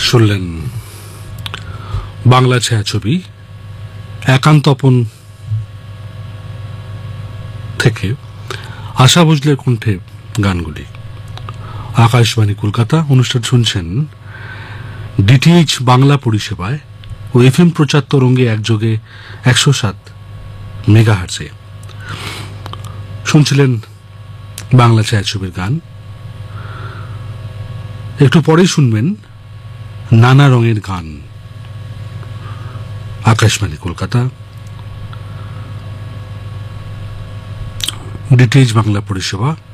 শুনলেন বাংলা ছায়াছবি একান্তপন থেকে আশা ভোজলের কণ্ঠে গানগুলি। আকাশবাণী কলকাতা অনুষ্ঠান শুনছেন ডিটিএইচ বাংলা পরিষেবায় ও এফএম প্রচার তরঙ্গে একযোগে 107 মেগাহার্জে। শুনছিলেন বাংলা ছায়াছবির গান। একটু পরে শুনবেন নানা রঙের গান। আকাশবাণী কলকাতা, ডিটিএইচ বাংলা পরিষেবা